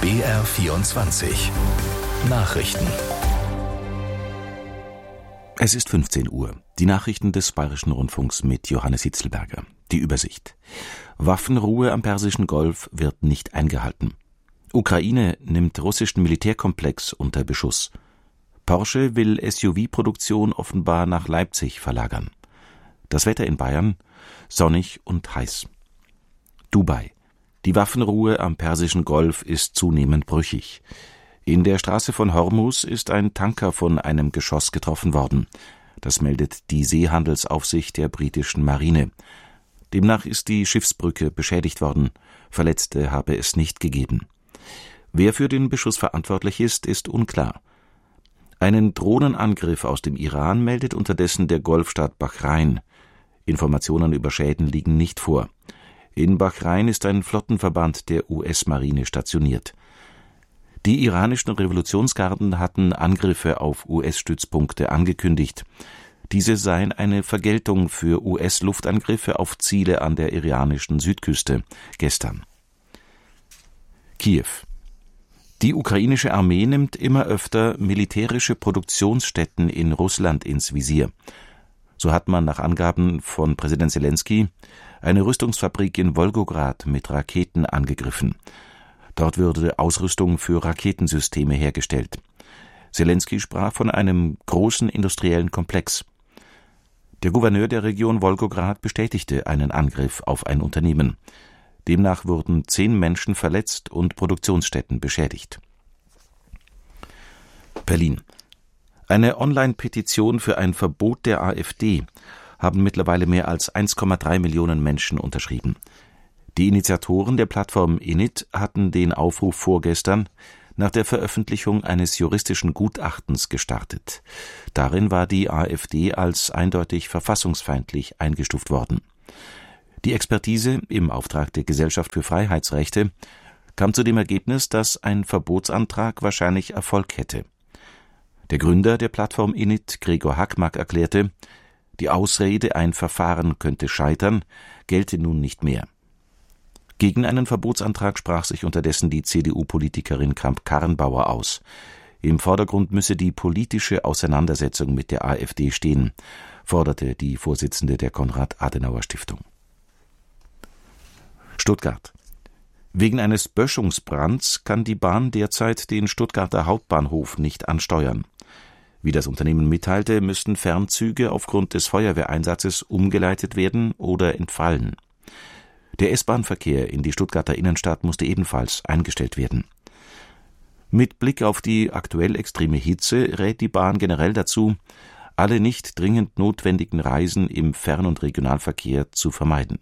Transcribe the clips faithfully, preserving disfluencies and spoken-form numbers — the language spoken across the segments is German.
B R vierundzwanzig Nachrichten. Es ist fünfzehn Uhr. Die Nachrichten des Bayerischen Rundfunks mit Johannes Hitzelberger. Die Übersicht. Waffenruhe am Persischen Golf wird nicht eingehalten. Ukraine nimmt russischen Militärkomplex unter Beschuss. Porsche will S U V-Produktion offenbar nach Leipzig verlagern. Das Wetter in Bayern: sonnig und heiß. Dubai. Die Waffenruhe am Persischen Golf ist zunehmend brüchig. In der Straße von Hormuz ist ein Tanker von einem Geschoss getroffen worden. Das meldet die Seehandelsaufsicht der britischen Marine. Demnach ist die Schiffsbrücke beschädigt worden. Verletzte habe es nicht gegeben. Wer für den Beschuss verantwortlich ist, ist unklar. Einen Drohnenangriff aus dem Iran meldet unterdessen der Golfstaat Bahrain. Informationen über Schäden liegen nicht vor. In Bahrain ist ein Flottenverband der U S-Marine stationiert. Die iranischen Revolutionsgarden hatten Angriffe auf U S-Stützpunkte angekündigt. Diese seien eine Vergeltung für U S-Luftangriffe auf Ziele an der iranischen Südküste gestern. Kiew. Die ukrainische Armee nimmt immer öfter militärische Produktionsstätten in Russland ins Visier. So hat man nach Angaben von Präsident Selenskyj eine Rüstungsfabrik in Wolgograd mit Raketen angegriffen. Dort würde Ausrüstung für Raketensysteme hergestellt. Selenskyj sprach von einem großen industriellen Komplex. Der Gouverneur der Region Wolgograd bestätigte einen Angriff auf ein Unternehmen. Demnach wurden zehn Menschen verletzt und Produktionsstätten beschädigt. Berlin. Eine Online-Petition für ein Verbot der AfD haben mittlerweile mehr als eins Komma drei Millionen Menschen unterschrieben. Die Initiatoren der Plattform Init hatten den Aufruf vorgestern nach der Veröffentlichung eines juristischen Gutachtens gestartet. Darin war die AfD als eindeutig verfassungsfeindlich eingestuft worden. Die Expertise im Auftrag der Gesellschaft für Freiheitsrechte kam zu dem Ergebnis, dass ein Verbotsantrag wahrscheinlich Erfolg hätte. Der Gründer der Plattform Init, Gregor Hackmack, erklärte, die Ausrede, ein Verfahren könnte scheitern, gelte nun nicht mehr. Gegen einen Verbotsantrag sprach sich unterdessen die C D U-Politikerin Kramp-Karrenbauer aus. Im Vordergrund müsse die politische Auseinandersetzung mit der AfD stehen, forderte die Vorsitzende der Konrad-Adenauer-Stiftung. Stuttgart. Wegen eines Böschungsbrands kann die Bahn derzeit den Stuttgarter Hauptbahnhof nicht ansteuern. Wie das Unternehmen mitteilte, müssten Fernzüge aufgrund des Feuerwehreinsatzes umgeleitet werden oder entfallen. Der S-Bahn-Verkehr in die Stuttgarter Innenstadt musste ebenfalls eingestellt werden. Mit Blick auf die aktuell extreme Hitze rät die Bahn generell dazu, alle nicht dringend notwendigen Reisen im Fern- und Regionalverkehr zu vermeiden.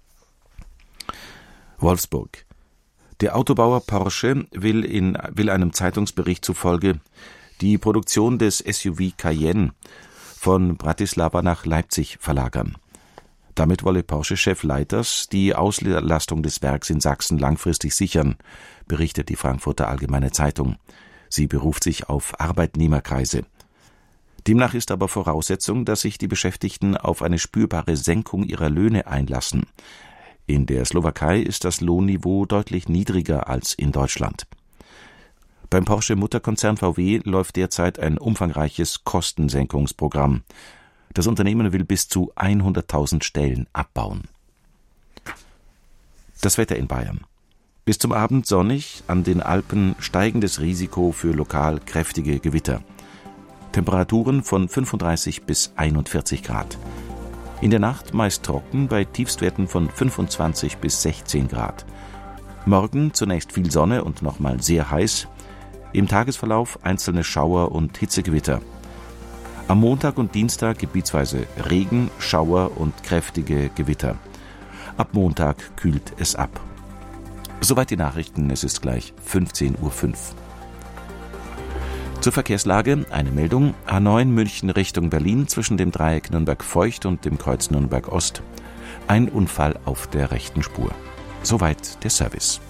Wolfsburg. Der Autobauer Porsche will, in, will einem Zeitungsbericht zufolge die Produktion des S U V Cayenne von Bratislava nach Leipzig verlagern. Damit wolle Porsche-Chef Leiters die Auslastung des Werks in Sachsen langfristig sichern, berichtet die Frankfurter Allgemeine Zeitung. Sie beruft sich auf Arbeitnehmerkreise. Demnach ist aber Voraussetzung, dass sich die Beschäftigten auf eine spürbare Senkung ihrer Löhne einlassen. In der Slowakei ist das Lohnniveau deutlich niedriger als in Deutschland. Beim Porsche-Mutterkonzern V W läuft derzeit ein umfangreiches Kostensenkungsprogramm. Das Unternehmen will bis zu hunderttausend Stellen abbauen. Das Wetter in Bayern. Bis zum Abend sonnig, an den Alpen steigendes Risiko für lokal kräftige Gewitter. Temperaturen von fünfunddreißig bis einundvierzig Grad. In der Nacht meist trocken bei Tiefstwerten von fünfundzwanzig bis sechzehn Grad. Morgen zunächst viel Sonne und nochmal sehr heiß. Im Tagesverlauf einzelne Schauer und Hitzegewitter. Am Montag und Dienstag gebietsweise Regen, Schauer und kräftige Gewitter. Ab Montag kühlt es ab. Soweit die Nachrichten, es ist gleich fünfzehn Uhr fünf. Zur Verkehrslage eine Meldung: A neun München Richtung Berlin zwischen dem Dreieck Nürnberg-Feucht und dem Kreuz Nürnberg-Ost. Ein Unfall auf der rechten Spur. Soweit der Service.